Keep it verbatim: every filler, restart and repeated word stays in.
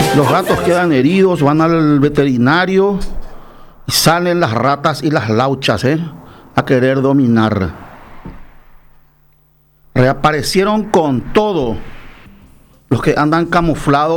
Los gatos quedan heridos, van al veterinario y salen las ratas y las lauchas, ¿eh? A querer dominar. Reaparecieron con todo los que andan camuflados